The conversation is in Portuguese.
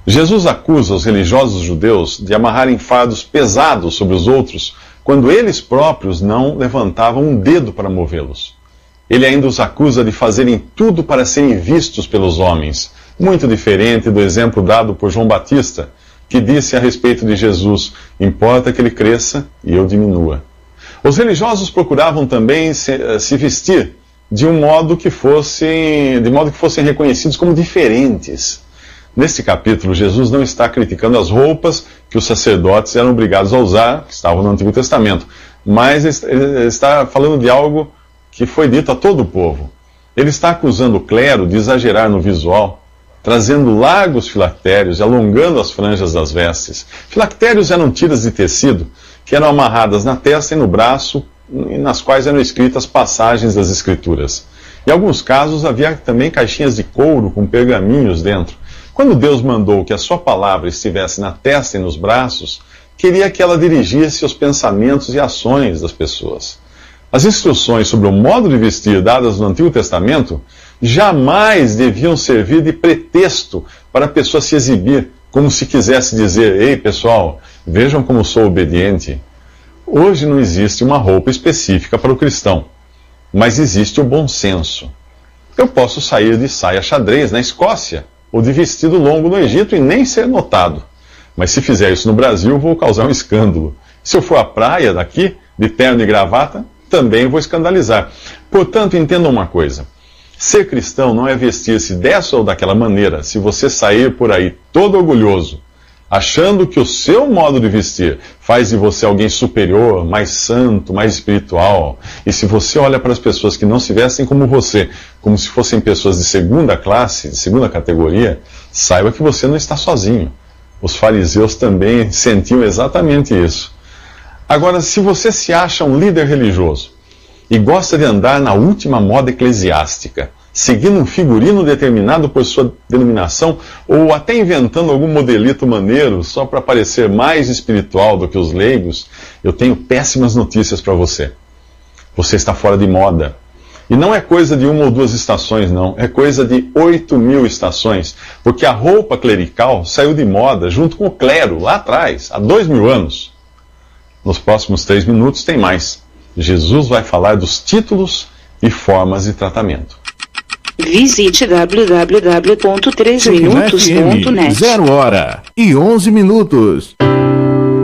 Jesus acusa os religiosos judeus de amarrarem fardos pesados sobre os outros, quando eles próprios não levantavam um dedo para movê-los. Ele ainda os acusa de fazerem tudo para serem vistos pelos homens, muito diferente do exemplo dado por João Batista, que disse a respeito de Jesus: importa que ele cresça e eu diminua. Os religiosos procuravam também se vestir de modo que fossem reconhecidos como diferentes. Neste capítulo, Jesus não está criticando as roupas que os sacerdotes eram obrigados a usar, que estavam no Antigo Testamento, mas ele está falando de algo que foi dito a todo o povo. Ele está acusando o clero de exagerar no visual, trazendo largos filactérios e alongando as franjas das vestes. Filactérios eram tiras de tecido que eram amarradas na testa e no braço, e nas quais eram escritas passagens das Escrituras. Em alguns casos havia também caixinhas de couro com pergaminhos dentro. Quando Deus mandou que a sua palavra estivesse na testa e nos braços, queria que ela dirigisse os pensamentos e ações das pessoas. As instruções sobre o modo de vestir dadas no Antigo Testamento jamais deviam servir de pretexto para a pessoa se exibir, como se quisesse dizer: ei pessoal, vejam como sou obediente. Hoje não existe uma roupa específica para o cristão, mas existe o bom senso. Eu posso sair de saia xadrez na Escócia, ou de vestido longo no Egito e nem ser notado. Mas se fizer isso no Brasil, vou causar um escândalo. Se eu for à praia daqui, de terno e gravata, também vou escandalizar. Portanto, entendam uma coisa. Ser cristão não é vestir-se dessa ou daquela maneira. Se você sair por aí todo orgulhoso, achando que o seu modo de vestir faz de você alguém superior, mais santo, mais espiritual, e se você olha para as pessoas que não se vestem como você, como se fossem pessoas de segunda classe, de segunda categoria, saiba que você não está sozinho. Os fariseus também sentiam exatamente isso. Agora, se você se acha um líder religioso e gosta de andar na última moda eclesiástica, seguindo um figurino determinado por sua denominação, ou até inventando algum modelito maneiro só para parecer mais espiritual do que os leigos, eu tenho péssimas notícias para você. Você está fora de moda. E não é coisa de 1 ou 2 estações, não. É coisa de 8.000 estações. Porque a roupa clerical saiu de moda junto com o clero, lá atrás, há 2.000 anos. Nos próximos 3 minutos tem mais. Jesus vai falar dos títulos e formas de tratamento. Visite www.3minutos.net. 0h11.